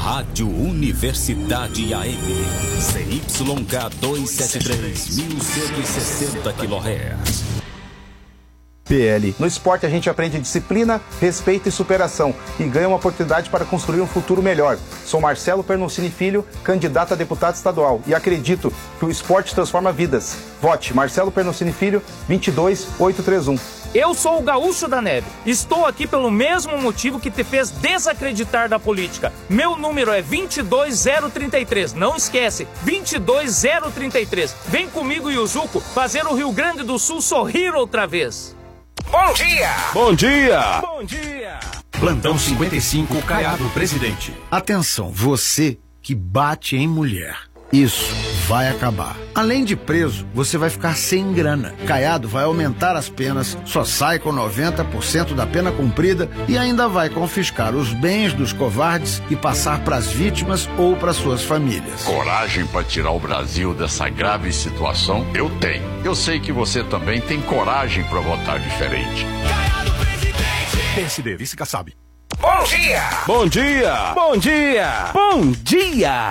Rádio Universidade AM, ZYK 273, 1160 kHz. PL. No esporte a gente aprende disciplina, respeito e superação e ganha uma oportunidade para construir um futuro melhor. Sou Marcelo Pernoncini Filho, candidato a deputado estadual e acredito que o esporte transforma vidas. Vote Marcelo Pernoncini Filho, 22831. Eu sou o Gaúcho da Neve. Estou aqui pelo mesmo motivo que te fez desacreditar da política. Meu número é 22033. Não esquece, 22033. Vem comigo, Yuzuko, fazer o Rio Grande do Sul sorrir outra vez. Bom dia! Bom dia! Bom dia! Plantão 55, Caiado Presidente. Atenção, você que bate em mulher. Isso vai acabar. Além de preso, você vai ficar sem grana. Caiado vai aumentar as penas, só sai com 90% da pena cumprida e ainda vai confiscar os bens dos covardes e passar para as vítimas ou para suas famílias. Coragem para tirar o Brasil dessa grave situação? Eu tenho. Eu sei que você também tem coragem para votar diferente. Caiado Presidente. PSD, vice Kassab. Bom dia! Bom dia! Bom dia! Bom dia!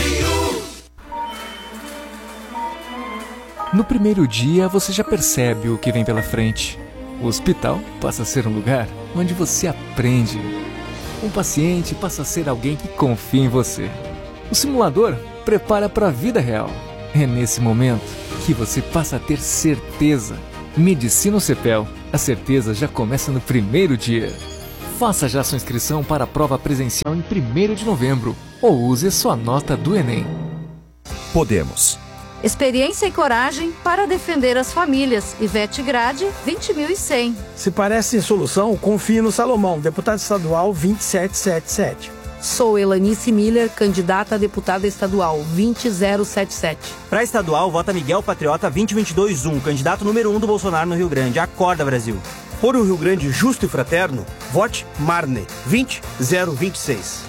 No primeiro dia, você já percebe o que vem pela frente. O hospital passa a ser um lugar onde você aprende. Um paciente passa a ser alguém que confia em você. O simulador prepara para a vida real. É nesse momento que você passa a ter certeza. Medicina CEPEL. A certeza já começa no primeiro dia. Faça já sua inscrição para a prova presencial em 1º de novembro ou use sua nota do Enem. Podemos. Experiência e coragem para defender as famílias. Ivete Grade, 20.100. Se parece solução, confie no Salomão, deputado estadual 27077. Sou Elanice Miller, candidata a deputada estadual 20077. Para estadual, vota Miguel Patriota 20221, candidato número 1 do Bolsonaro no Rio Grande. Acorda, Brasil. Por um Rio Grande justo e fraterno, vote Marne 20026.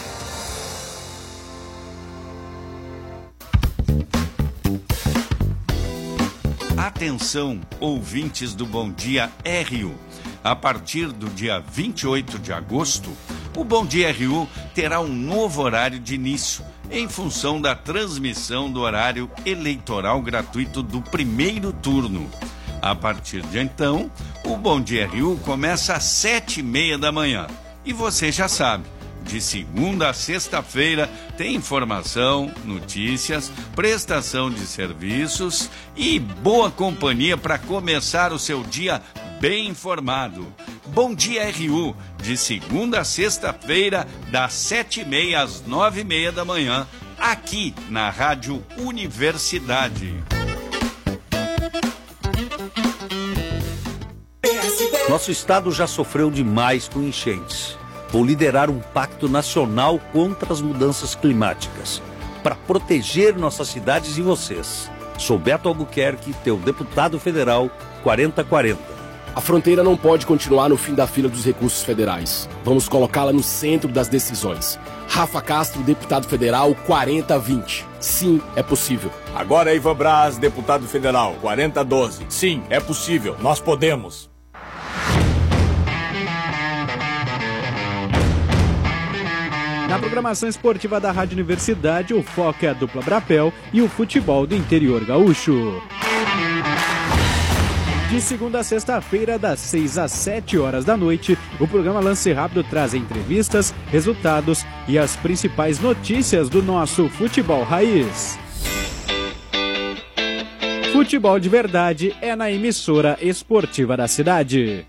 Atenção, ouvintes do Bom Dia RU. A partir do dia 28 de agosto, o Bom Dia RU terá um novo horário de início, em função da transmissão do horário eleitoral gratuito do primeiro turno. A partir de então, o Bom Dia RU começa às 7h30 da manhã. E você já sabe, de segunda a sexta-feira tem informação, notícias, prestação de serviços e boa companhia para começar o seu dia bem informado. Bom Dia RU, de segunda a sexta-feira, das 7h30 às 9h30 da manhã, aqui na Rádio Universidade. Nosso estado já sofreu demais com enchentes. Vou liderar um pacto nacional contra as mudanças climáticas, para proteger nossas cidades e vocês. Sou Beto Albuquerque, teu deputado federal 4040. A fronteira não pode continuar no fim da fila dos recursos federais. Vamos colocá-la no centro das decisões. Rafa Castro, deputado federal 4020. Sim, é possível. Agora Ivan Braz, deputado federal 4012. Sim, é possível. Nós podemos. Na programação esportiva da Rádio Universidade, o foco é a dupla Brapel e o futebol do interior gaúcho. De segunda a sexta-feira, das 6 às 7 horas da noite, o programa Lance Rápido traz entrevistas, resultados e as principais notícias do nosso futebol raiz. Futebol de verdade é na emissora esportiva da cidade.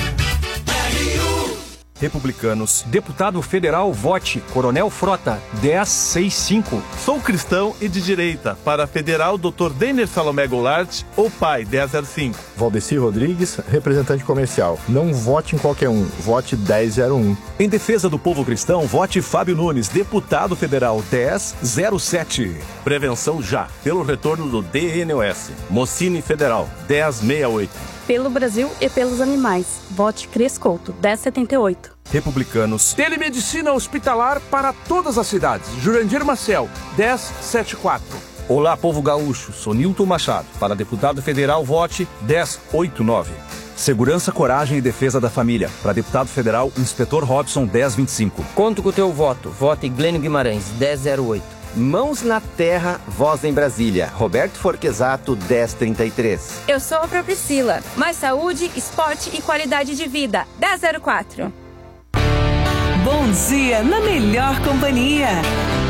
Republicanos, deputado federal, vote Coronel Frota, 1065. Sou cristão e de direita, para federal Dr. Denner Salomé Goulart, ou pai, 1005. Valdeci Rodrigues, representante comercial. Não vote em qualquer um, vote 1001. Em defesa do povo cristão, vote Fábio Nunes, deputado federal, 1007. Prevenção já, pelo retorno do DNOS. Mocine Federal, 1068. Pelo Brasil e pelos animais. Vote Cris Couto, 1078. Republicanos. Telemedicina hospitalar para todas as cidades. Jurandir Maciel, 1074. Olá, povo gaúcho. Sou Nilton Machado. Para deputado federal, vote 1089. Segurança, coragem e defesa da família. Para deputado federal, Inspetor Robson 1025. Conto com o teu voto. Vote Glênio Guimarães 1008. Mãos na Terra, Voz em Brasília. Roberto Forquesato 1033. Eu sou a Priscila. Mais saúde, esporte e qualidade de vida. 1004. Bom dia na melhor companhia.